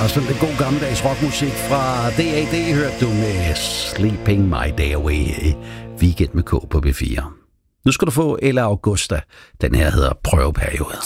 Og sådan en god gammeldags rockmusik fra DAD hørte du med Sleeping My Day Away i Weekend med K på B4. Nu skal du få Ella Augusta. Den her hedder Prøveperiode.